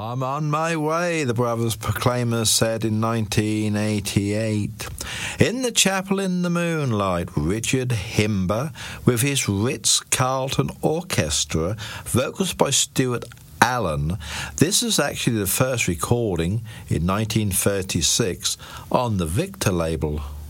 I'm on my way, the Brothers Proclaimers said in 1988. In the Chapel in the Moonlight, Richard Himber with his Ritz-Carlton Orchestra, vocals by Stuart Allen. This is actually the first recording in 1936 on the Victor label.